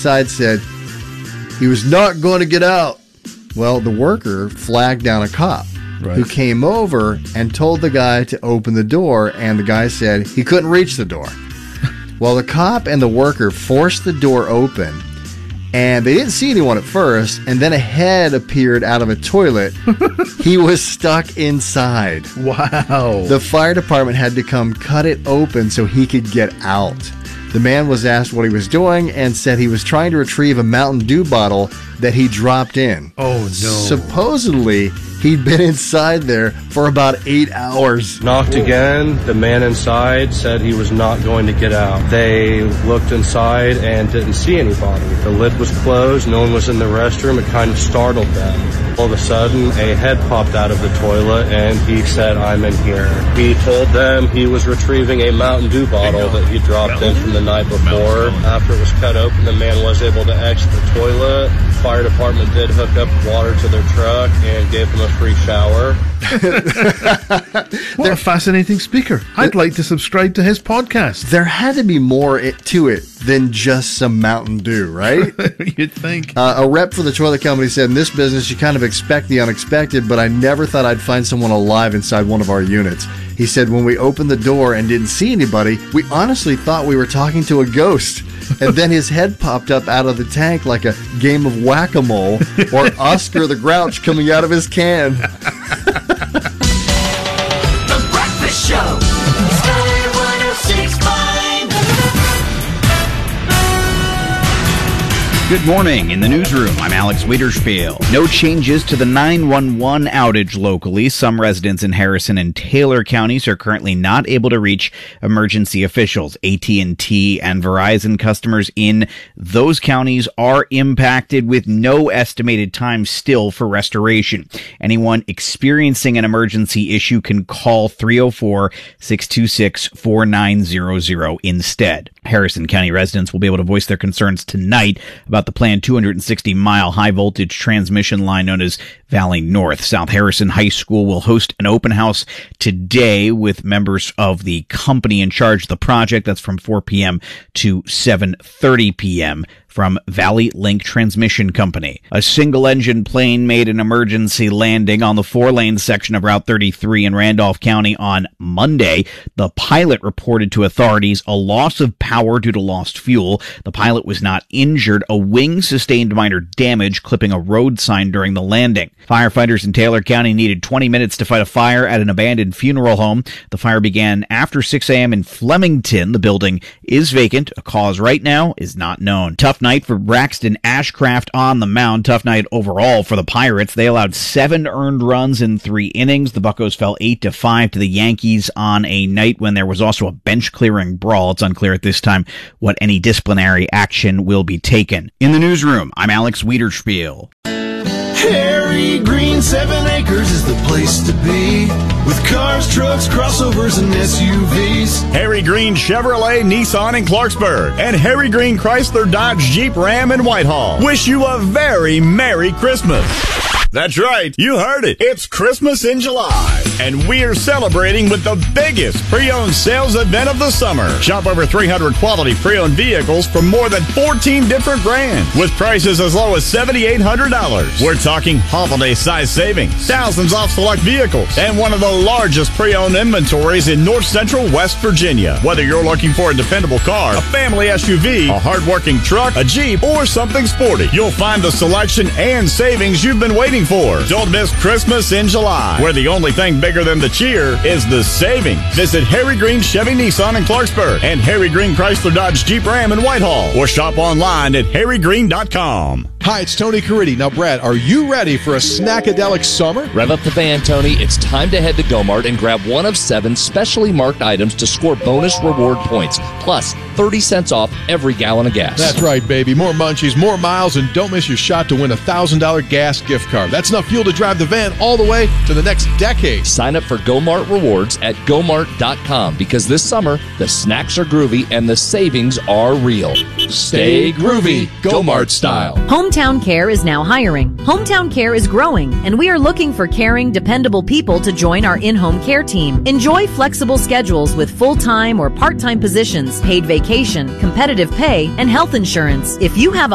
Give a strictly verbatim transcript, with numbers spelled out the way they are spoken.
inside said he was not going to get out. Well, the worker flagged down a cop right. who came over and told the guy to open the door, and the guy said he couldn't reach the door. Well, the cop and the worker forced the door open, and they didn't see anyone at first, and then a head appeared out of a toilet. He was stuck inside. Wow. The fire department had to come cut it open so he could get out. The man was asked what he was doing and said he was trying to retrieve a Mountain Dew bottle that he dropped in. Oh, no. Supposedly, he'd been inside there for about eight hours. Knocked again. The man inside said he was not going to get out. They looked inside and didn't see anybody. The lid was closed. No one was in the restroom. It kind of startled them. All of a sudden, a head popped out of the toilet, and he said, "I'm in here." He told them he was retrieving a Mountain Dew bottle that he dropped in from the night before. After it was cut open, the man was able to exit the toilet. Fire department did hook up water to their truck and gave them a free shower. What a fascinating speaker. I'd like to subscribe to his podcast. There had to be more it, to it than just some Mountain Dew, right? You'd think. Uh, a rep for the toilet company said, "In this business, you kind of expect the unexpected, but I never thought I'd find someone alive inside one of our units." He said, "When we opened the door and didn't see anybody, we honestly thought we were talking to a ghost. And then his head popped up out of the tank like a game of whack-a-mole or Oscar the Grouch coming out of his can." The Breakfast Show. Sky one oh six point five. Good morning. In the newsroom, I'm Alex Wiederspiel. No changes to the nine one one outage locally. Some residents in Harrison and Taylor counties are currently not able to reach emergency officials. A T and T and Verizon customers in those counties are impacted with no estimated time still for restoration. Anyone experiencing an emergency issue can call three oh four, six two six, four nine zero zero instead. Harrison County residents will be able to voice their concerns tonight about the planned two hundred sixty mile high-voltage transmission line known as Valley North. South Harrison High School will host an open house today with members of the company in charge of the project. That's from four p.m. to seven thirty p.m. from Valley Link Transmission Company. A single-engine plane made an emergency landing on the four-lane section of Route thirty-three in Randolph County on Monday. The pilot reported to authorities a loss of power due to lost fuel. The pilot was not injured. A wing sustained minor damage, clipping a road sign during the landing. Firefighters in Taylor County needed twenty minutes to fight a fire at an abandoned funeral home. The fire began after six a.m. in Flemington. The building is vacant. A cause right now is not known. Tough night for Braxton Ashcraft on the mound. Tough night overall for the Pirates. They allowed seven earned runs in three innings. The Buccos fell eight to five to the Yankees on a night when there was also a bench-clearing brawl. It's unclear at this time what any disciplinary action will be taken. In the newsroom, I'm Alex Wiederspiel. Harry Green Seven Acres is the place to be, with cars, trucks, crossovers, and S U Vs. Harry Green Chevrolet, Nissan in Clarksburg, and Harry Green Chrysler, Dodge, Jeep, Ram in Whitehall wish you a very Merry Christmas. That's right, you heard it. It's Christmas in July, and we're celebrating with the biggest pre-owned sales event of the summer. Shop over three hundred quality pre-owned vehicles from more than fourteen different brands, with prices as low as seven thousand eight hundred dollars. We're talking holiday-size savings, thousands off select vehicles, and one of the largest pre-owned inventories in North Central West Virginia. Whether you're looking for a dependable car, a family S U V, a hard-working truck, a Jeep, or something sporty, you'll find the selection and savings you've been waiting for. Don't miss Christmas in July, where the only thing bigger than the cheer is the savings. Visit Harry Green Chevy Nissan in Clarksburg and Harry Green Chrysler Dodge Jeep Ram in Whitehall, or shop online at harry green dot com. Hi, it's Tony Caridi. Now, Brad, are you ready for a snackadelic summer? Rev up the van, Tony. It's time to head to Go-Mart and grab one of seven specially marked items to score bonus reward points, plus thirty cents off every gallon of gas. That's right, baby. More munchies, more miles, and don't miss your shot to win a one thousand dollars gas gift card. That's enough fuel to drive the van all the way to the next decade. Sign up for Go-Mart Rewards at go mart dot com, because this summer, the snacks are groovy and the savings are real. Stay groovy, Go-Mart style. Hometown Care is now hiring. Hometown Care is growing, and we are looking for caring, dependable people to join our in-home care team. Enjoy flexible schedules with full-time or part-time positions, paid vacation, competitive pay, and health insurance. If you have a